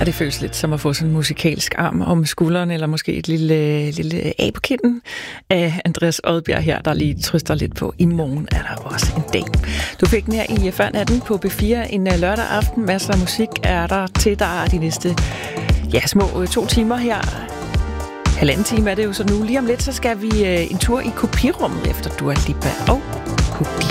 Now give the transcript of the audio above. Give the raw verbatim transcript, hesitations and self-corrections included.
Og det føles lidt som at få sådan en musikalsk arm om skulderen, eller måske et lille, lille A på kinden af Andreas Odbjerg her, der lige trøster lidt på. I morgen er der også en dag. Du fik den her i før natten på B fire en lørdag aften. Masser af musik er der til dig de næste ja, små to timer her. Halvanden time er det jo så nu. Lige om lidt, så skal vi en tur i kopirummet efter Dua Lipa og Houdini.